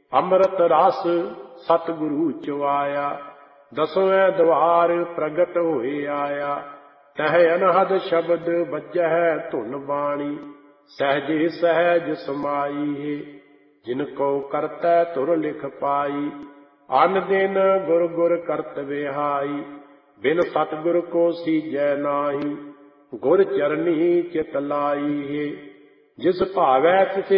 ਅੰਮ੍ਰਿਤ ਰਸ ਸਤਿਗੁਰੂ ਚਵਾਇਆ, ਦਸਵੇਂ ਦਵਾਰ ਪ੍ਰਗਟ ਹੋਏ ਆਇਆ। ਤਹ ਅਨਹਦ ਸ਼ਬਦ ਵੱਜਹਿ ਧੁਨ ਬਾਣੀ, ਸਹਿਜੇ ਸਹਿਜ ਸਮਾਈ ਹੈ। ਜਿਨ ਕੋ ਕਰਤੈ ਧੁਰ ਲਿਖ ਪਾਈ, ਅਨ ਦਿਨ ਗੁਰ ਗੁਰ ਕਰਤ ਵਿਹਾਈ। ਬਿਨ ਸਤਿਗੁਰ ਕੋ ਸੀਜੈ ਨਾਹੀ, ਗੁਰ ਚਰਨੀ ਚਿਤ ਲਾਈ ਹੈ। ਜਿਸ ਭਾਵੈ ਤਿਸੇ